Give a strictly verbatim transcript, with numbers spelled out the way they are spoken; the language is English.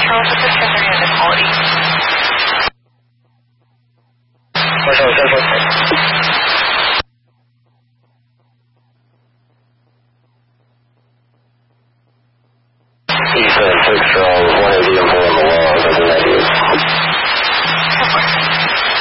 Charles, this is Stephanie on the quality. What's up, what's up? E seven six Charles